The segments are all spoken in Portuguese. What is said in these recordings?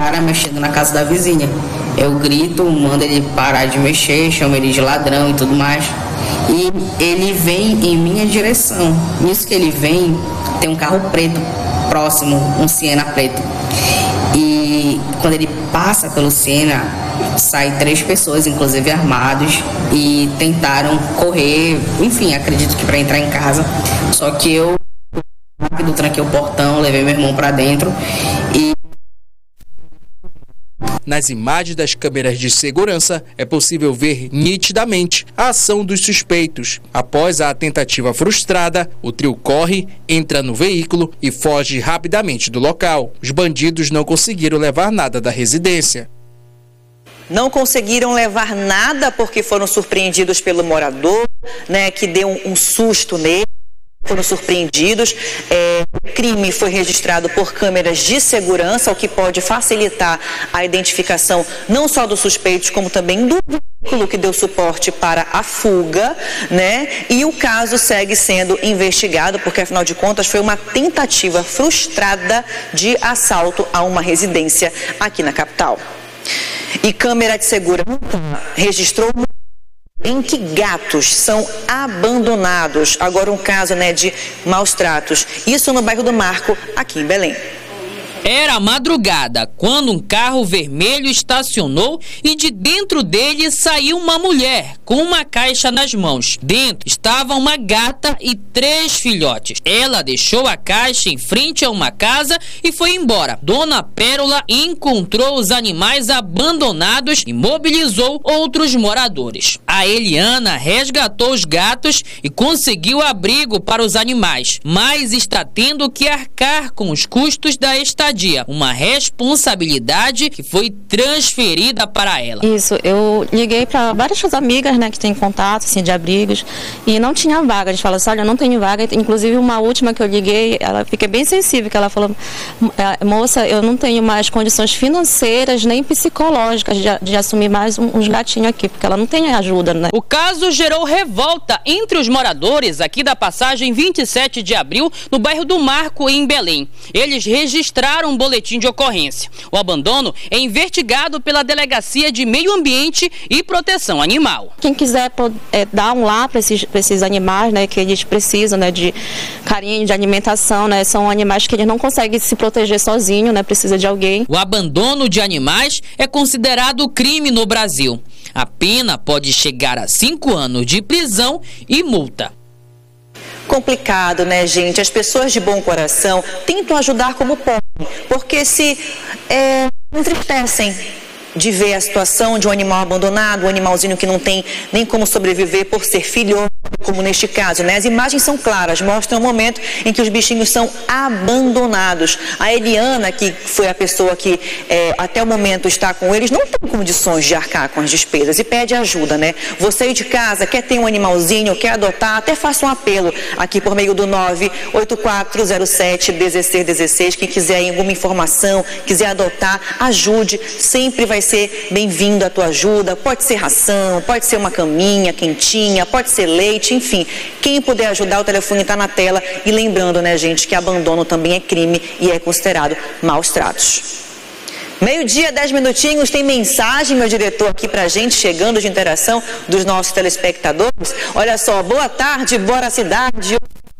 cara mexendo na casa da vizinha. Eu grito, mando ele parar de mexer, chamo ele de ladrão e tudo mais. E ele vem em minha direção. Nisso que ele vem, tem um carro preto próximo, um Siena preto. E quando ele passa pelo Siena, saem 3 pessoas, inclusive armados, e tentaram correr, enfim, acredito que para entrar em casa. Só que eu rápido tranquei o portão, levei meu irmão para dentro e... Nas imagens das câmeras de segurança, é possível ver nitidamente a ação dos suspeitos. Após a tentativa frustrada, o trio corre, entra no veículo e foge rapidamente do local. Os bandidos não conseguiram levar nada da residência. Não conseguiram levar nada porque foram surpreendidos pelo morador, né, que deu um susto nele. Foram surpreendidos. O crime foi registrado por câmeras de segurança, o que pode facilitar a identificação não só dos suspeitos, como também do veículo que deu suporte para a fuga, né? E o caso segue sendo investigado, porque afinal de contas foi uma tentativa frustrada de assalto a uma residência aqui na capital. E câmera de segurança registrou em que gatos são abandonados. Agora um caso, né, de maus tratos. Isso no bairro do Marco, aqui em Belém. Era madrugada quando um carro vermelho estacionou e de dentro dele saiu uma mulher com uma caixa nas mãos. Dentro estava uma gata e 3 filhotes. Ela deixou a caixa em frente a uma casa e foi embora. Dona Pérola encontrou os animais abandonados e mobilizou outros moradores. A Eliana resgatou os gatos e conseguiu abrigo para os animais, mas está tendo que arcar com os custos da estadia. Uma responsabilidade que foi transferida para ela. Isso, eu liguei para várias amigas, né, que têm contato, assim, de abrigos, e não tinha vaga. Eles falaram assim, olha, eu não tenho vaga. Inclusive, uma última que eu liguei, ela fiquei bem sensível, que ela falou, moça, eu não tenho mais condições financeiras nem psicológicas de assumir mais uns gatinhos aqui, porque ela não tem ajuda, né? O caso gerou revolta entre os moradores aqui da passagem 27 de abril, no bairro do Marco, em Belém. Eles registraram um boletim de ocorrência. O abandono é investigado pela Delegacia de Meio Ambiente e Proteção Animal. Quem quiser dar um lar para esses animais, né, que eles precisam, né, de carinho, de alimentação, né, são animais que eles não conseguem se proteger sozinhos, né, precisa de alguém. O abandono de animais é considerado crime no Brasil. A pena pode chegar a 5 anos de prisão e multa. Complicado, né, gente? As pessoas de bom coração tentam ajudar como podem, porque se entristecem de ver a situação de um animal abandonado, um animalzinho que não tem nem como sobreviver por ser filhote, como neste caso, né? As imagens são claras, mostram o momento em que os bichinhos são abandonados. A Eliana, que foi a pessoa que até o momento está com eles, não tem condições de arcar com as despesas e pede ajuda, né? Você aí de casa quer ter um animalzinho, quer adotar, até faça um apelo aqui por meio do 98407-1616. Quem quiser aí alguma informação, quiser adotar, ajude, sempre vai ser bem-vindo a tua ajuda. Pode ser ração, pode ser uma caminha quentinha, pode ser leite, enfim. Quem puder ajudar, o telefone está na tela. E lembrando, né, gente, que abandono também é crime e é considerado maus tratos. 12h, 10 minutinhos, tem mensagem, meu diretor, aqui pra gente, chegando de interação dos nossos telespectadores. Olha só, boa tarde, bora cidade.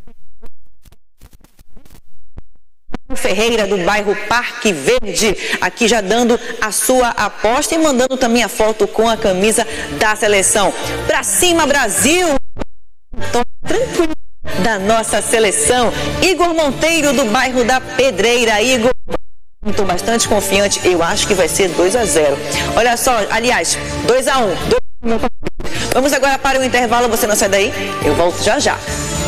Ferreira, do bairro Parque Verde, aqui já dando a sua aposta e mandando também a foto com a camisa da seleção. Pra cima, Brasil! Tô tranquilo da nossa seleção. Igor Monteiro, do bairro da Pedreira. Igor, estou bastante confiante, eu acho que vai ser 2-0. Olha só, aliás, 2-1. Vamos agora para o intervalo, você não sai daí? Eu volto já já.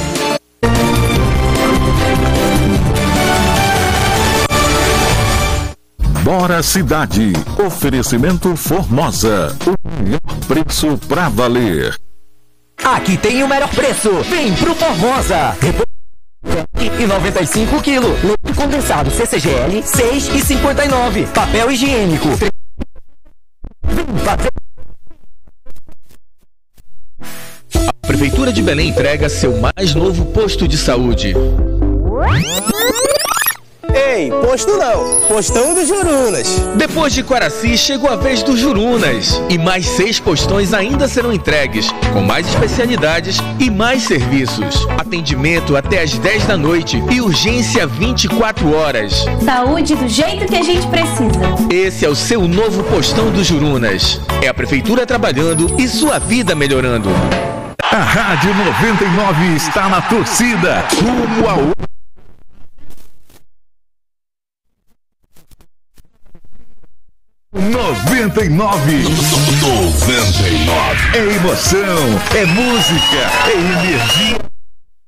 Bora Cidade. Oferecimento Formosa. O melhor preço pra valer. Aqui tem o melhor preço. Vem pro Formosa. E 95 quilos. Leite condensado CCGL 6,59. Papel higiênico. A Prefeitura de Belém entrega seu mais novo posto de saúde. Ei, posto não, postão do Jurunas. Depois de Quaraci, chegou a vez do Jurunas. E mais 6 postões ainda serão entregues, com mais especialidades e mais serviços. Atendimento até às 10 da noite e urgência 24 horas. Saúde do jeito que a gente precisa. Esse é o seu novo postão do Jurunas. É a prefeitura trabalhando e sua vida melhorando. A Rádio 99 está na torcida, rumo ao 99. É emoção, é música, é energia.